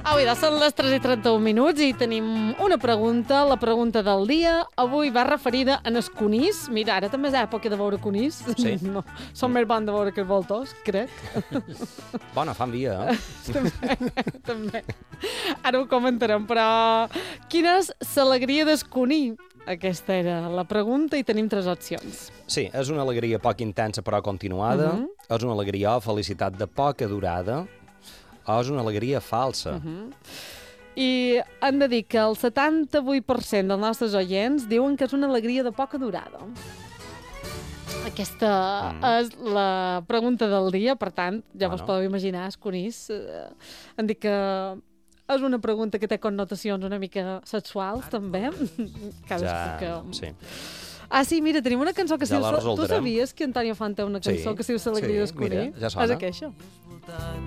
Avui són les 3:31 i tenim una pregunta, la pregunta del dia. Avui va referida a Esconís. Mira, ara també és època de veure conís. Sí. No, som més bons de veure que els voltors, crec. Bona, fan via, eh? També. Ara ho comentarem, però quina és l'alegria d'Esconir? Aquesta era la pregunta i tenim 3 opcions. Sí, és una alegria poc intensa però continuada, és una alegria o felicitat de poca durada, o és una alegria falsa. I hem de dir que el 78% dels nostres oients diuen que és una alegria de poca durada. Aquesta és la pregunta del dia, per tant, ja vos podeu imaginar, Esconís, hem dit que és una pregunta que té connotacions una mica sexuals, també. Sí. Ah, sí, mira, tenim una cançó que Ja diu... la Tu resoldrem. sabies que Antonio Font té una cançó que diu L'alegria d'Esconir? Mira, ja sona. És aquesta.